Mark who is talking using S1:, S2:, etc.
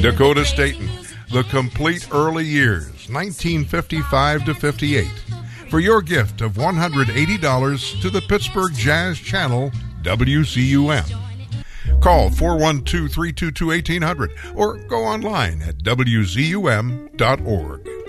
S1: Dakota Staten, The Complete Early Years, 1955 to 58. For your gift of $180 to the Pittsburgh Jazz Channel, WCUM. Call 412-322-1800 or go online at WZUM.org.